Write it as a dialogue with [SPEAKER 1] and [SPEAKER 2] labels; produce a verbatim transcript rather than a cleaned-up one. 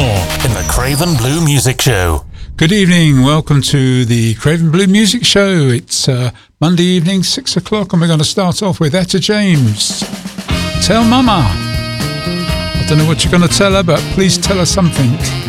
[SPEAKER 1] more in the Craven Blue Music Show.
[SPEAKER 2] Good evening. Welcome to the Craven Blue Music Show. It's uh, Monday evening, six o'clock, and we're going to start off with Etta James. Tell Mama. I don't know what you're going to tell her, but please tell her something.